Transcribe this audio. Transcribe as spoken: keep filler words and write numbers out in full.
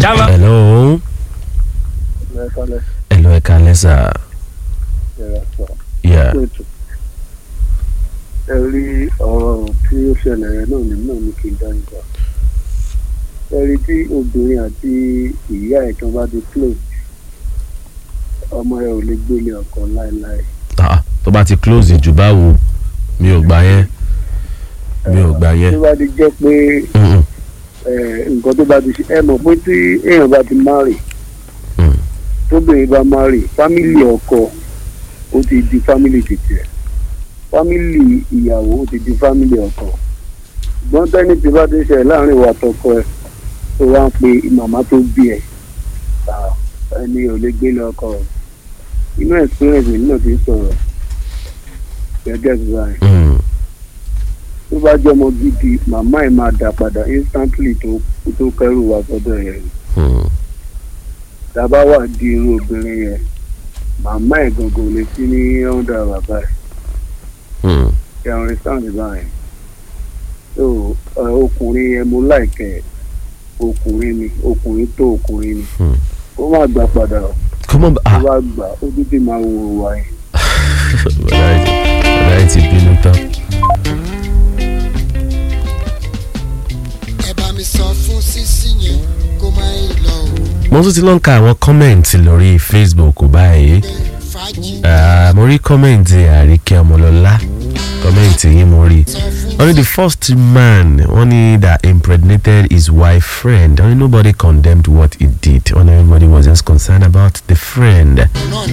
Hello. Hello, ẹ káalẹ́ sà. Yeah. ẹ rí ọ̀rọ̀ tí ó ṣẹlẹ̀ rẹ̀ náà nínú náà ní kí n dá nígbà. ẹ rí tí obìnrin àti ìyá ẹ̀ kan bá di close ọmọ ẹ ò lè gbélé ọkọ láéláé. Ah, tó bá ti close jù báwo mi ò gbà yẹn mi ò gbà yẹn. tó bá ti jẹ́ pé nǹkan tó bá ti ṣe ẹ mọ̀ pé tí èèyàn bá ti marry tóbìnrin bá marry fámìlì ọkọ ó ti di fámìlì títì ẹ̀ fámìlì ìyàwó ó ti di fámìlì ọkọ ṣùgbọ́n tẹ́ni tí bá ti ṣe láàrin ìwà tọkọ ẹ tó wá ń pe màmá tó bí ẹ ẹni ò lè gbélé ọkọ rẹ inú experience mi náà ti ń sọ̀rọ̀ gẹ́gẹ́ bí báyìí tó bá jẹ́ ọmọ gidi màmá ẹ̀ máa dà padà instantly tó tó kẹ́rù wá sọ́dọ̀ yẹn tàbá wà di irú obìnrin yẹn màmá ẹ̀ gangan lè sí ní ọ̀dà bàbá ẹ̀ kí àwọn ìsáǹdì báyìí so ọkùnrin yẹn mo láìkẹ́ ọkùnrin ni ọkùnrin tó ọkùnrin ni ó má gbà padà ó bá gbà ó dídì máa wò wá yẹn. bàbá yìí ti bínú tán. ẹ bá mi sọ fún sísí yẹn kó má ì lọ o. mo tún ti lọ ń ka àwọn kọ́mẹ̀ǹtì lórí Facebook báyìí mo rí kọ́mẹ̀ǹtì àríkẹ́ ọmọlọ́lá kọ́mẹ̀ǹtì yín mo rí only the first man only that impregnated his wife friend only nobody condemned what he did only everybody was just concerned about the friend.